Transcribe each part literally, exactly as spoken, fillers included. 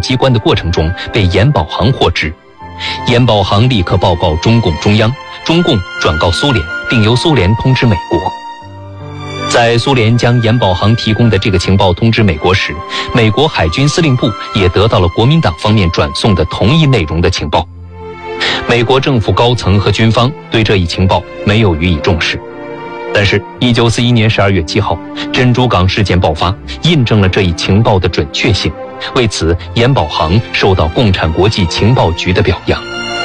机关的过程中被严保行获知。严保行立刻报告中共中央，中共转告苏联，并由苏联通知美国。在苏联将严保行提供的这个情报通知美国时，美国海军司令部也得到了国民党方面转送的同一内容的情报。美国政府高层和军方对这一情报没有予以重视。但是一九四一年十二月七号，珍珠港事件爆发，印证了这一情报的准确性。为此，严保行受到共产国际情报局的表扬。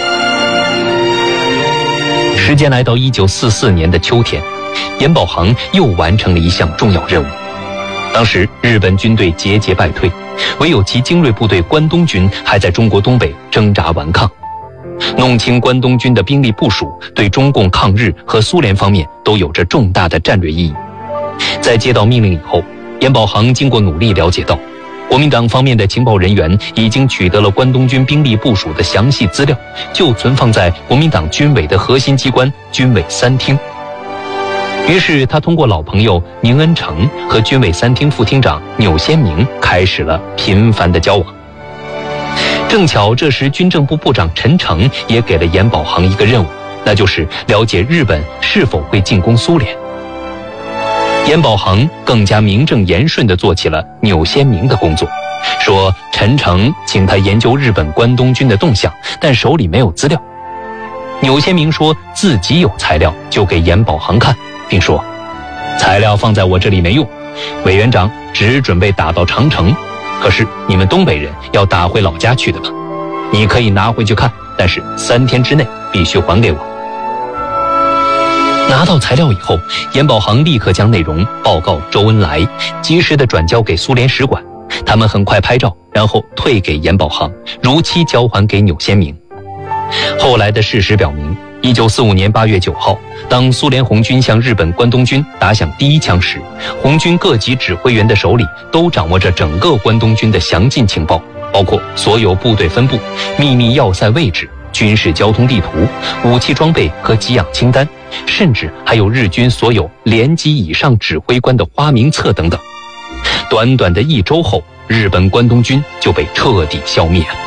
时间来到一九四四年的秋天，严保行又完成了一项重要任务。当时日本军队节节败退，唯有其精锐部队关东军还在中国东北挣扎顽抗。弄清关东军的兵力部署，对中共抗日和苏联方面都有着重大的战略意义。在接到命令以后，严保行经过努力了解到，国民党方面的情报人员已经取得了关东军兵力部署的详细资料，就存放在国民党军委的核心机关军委三厅。于是他通过老朋友宁恩成和军委三厅副厅长钮先明开始了频繁的交往。正巧这时军政部部长陈诚也给了严保行一个任务，那就是了解日本是否会进攻苏联。严保行更加名正言顺地做起了钮先明的工作，说陈诚请他研究日本关东军的动向，但手里没有资料。钮先明说自己有材料，就给严保行看，并说材料放在我这里没用，委员长只准备打到长城，可是你们东北人要打回老家去的嘛，你可以拿回去看，但是三天之内必须还给我。拿到材料以后，严保行立刻将内容报告周恩来，及时地转交给苏联使馆，他们很快拍照，然后退给严保行，如期交还给钮先明。后来的事实表明，一九四五年八月九号，当苏联红军向日本关东军打响第一枪时，红军各级指挥员的手里都掌握着整个关东军的详尽情报，包括所有部队分布、秘密要塞位置、军事交通地图、武器装备和给养清单，甚至还有日军所有连级以上指挥官的花名册等等。短短的一周后，日本关东军就被彻底消灭了。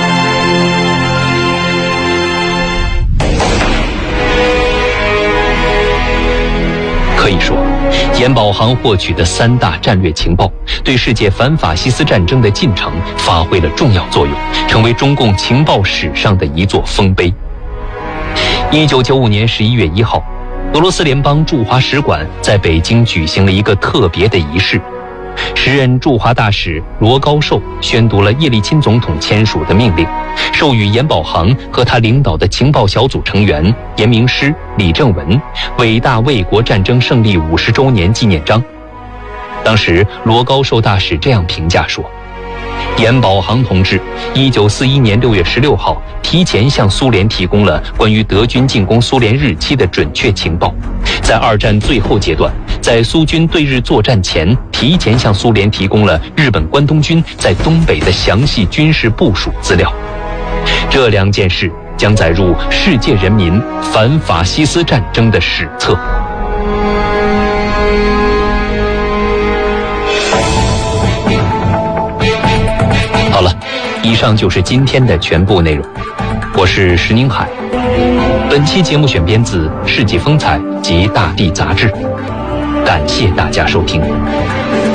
可以说，严保行获取的三大战略情报，对世界反法西斯战争的进程发挥了重要作用，成为中共情报史上的一座丰碑。一九九五年十一月一号，俄罗斯联邦驻华使馆在北京举行了一个特别的仪式。时任驻华大使罗高寿宣读了叶利钦总统签署的命令，授予严保行和他领导的情报小组成员严明师、李正文伟大卫国战争胜利五十周年纪念章。当时罗高寿大使这样评价说，严保行同志一九四一年六月十六号提前向苏联提供了关于德军进攻苏联日期的准确情报，在二战最后阶段，在苏军对日作战前提前向苏联提供了日本关东军在东北的详细军事部署资料。这两件事将载入世界人民反法西斯战争的史册。好了，以上就是今天的全部内容。我是石宁海，本期节目选编自《世纪风采》及《大地》杂志。感谢大家收听。